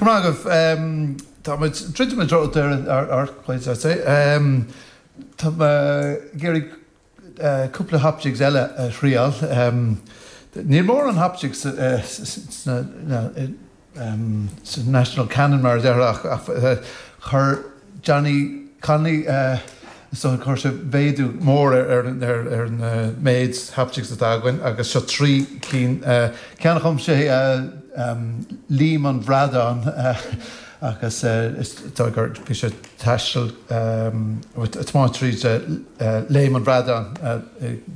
Cumagah, tá muid tríd me dro ar chuid sé. Tá géirí cúpla haptigs eile shrial. Níl mór an haptigs National Canon mar ach chur Johnny Conley so chuir sé bhéadú mór ar an méid haptigs a daghain agus seo trí cín ceannach chum sé lím an bhradán agus gur bhí sé taisteal atá tríd léim an bhradán